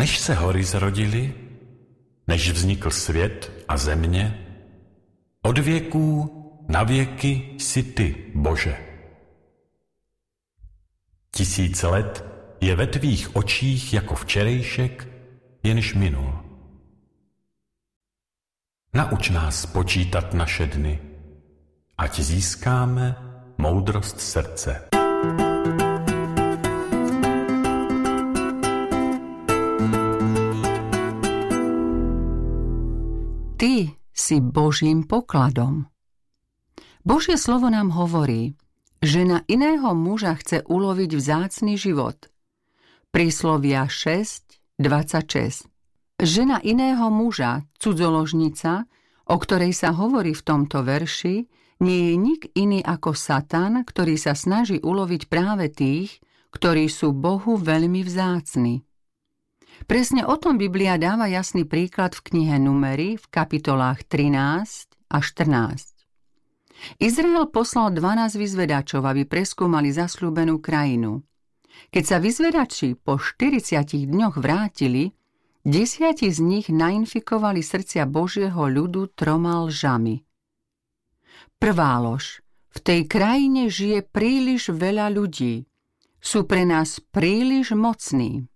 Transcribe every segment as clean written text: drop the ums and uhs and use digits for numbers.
Než se hory zrodily, než vznikl svět a země, od věků na věky jsi ty, Bože. 1000 let je ve tvých očích jako včerejšek, jenž minul. Nauč nás počítat naše dny, ať získáme moudrost srdce. Ty si Božím pokladom. Božie slovo nám hovorí, že na iného muža chce uloviť vzácny život. Príslovia 6:26. Žena iného muža, cudzoložnica, o ktorej sa hovorí v tomto verši, nie je nik iný ako Satan, ktorý sa snaží uloviť práve tých, ktorí sú Bohu veľmi vzácni. Presne o tom Biblia dáva jasný príklad v knihe Númery v kapitolách 13 a 14. Izrael poslal 12 vyzvedačov, aby preskúmali zasľúbenú krajinu. Keď sa vyzvedači po 40 dňoch vrátili, 10 z nich nainfikovali srdcia Božieho ľudu 3 lžami. Prvá lož. V tej krajine žije príliš veľa ľudí. Sú pre nás príliš mocní.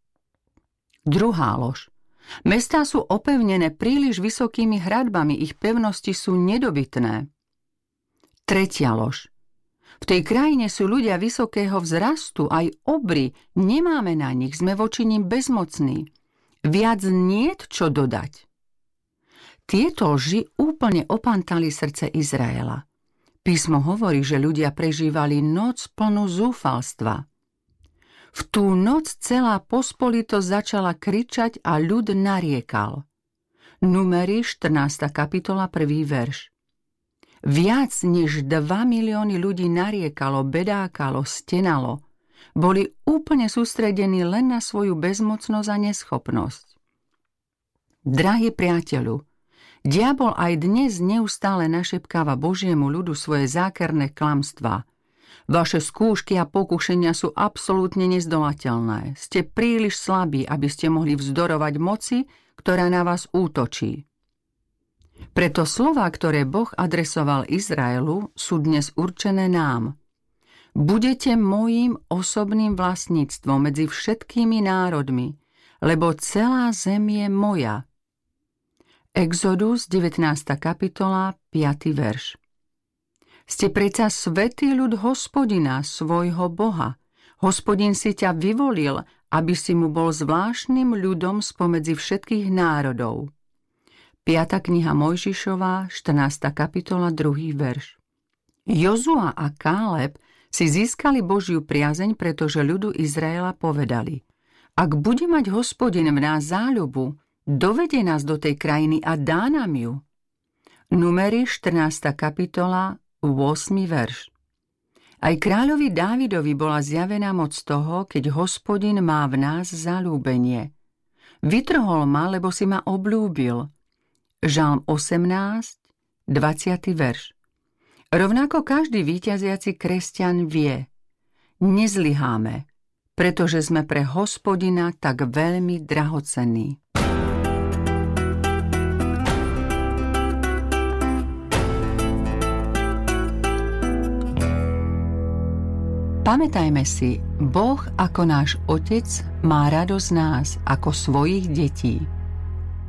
Druhá lož. Mestá sú opevnené príliš vysokými hradbami, ich pevnosti sú nedobytné. Tretia lož. V tej krajine sú ľudia vysokého vzrastu, aj obry, nemáme na nich, sme voči nim bezmocní. Viac niet čo dodať. Tieto lži úplne opantali srdce Izraela. Písmo hovorí, že ľudia prežívali noc plnú zúfalstva. V tú noc celá pospolitosť začala kričať a ľud nariekal. Númery 14. kapitola 1. verš. Viac než 2 milióny ľudí nariekalo, bedákalo, stenalo. Boli úplne sústredení len na svoju bezmocnosť a neschopnosť. Drahý priateľu, diabol aj dnes neustále našepkáva Božiemu ľudu svoje zákerné klamstvá. Vaše skúšky a pokušenia sú absolútne nezdolateľné. Ste príliš slabí, aby ste mohli vzdorovať moci, ktorá na vás útočí. Preto slová, ktoré Boh adresoval Izraelu, sú dnes určené nám. Budete mojím osobným vlastníctvom medzi všetkými národmi, lebo celá zem je moja. Exodus 19. kapitola 5. verš. Ste predsa svätý ľud Hospodina, svojho Boha. Hospodin si ťa vyvolil, aby si mu bol zvláštnym ľudom spomedzi všetkých národov. 5. kniha Mojžišova, 14. kapitola 2. verš. Jozua a Káleb si získali Božiu priazeň, pretože ľudu Izraela povedali: Ak bude mať Hospodin v nás záľubu, dovedie nás do tej krajiny a dá nám ju. Númery 14. kapitola 8. verš. Aj kráľovi Dávidovi bola zjavená moc toho, keď Hospodin má v nás zaľúbenie. Vytrhol ma, lebo si ma obľúbil. Žalm 18, 20. verš. Rovnako každý víťaziaci kresťan vie: nezlyháme, pretože sme pre Hospodina tak veľmi drahocenní. Pamätajme si, Boh ako náš Otec má radosť z nás ako svojich detí.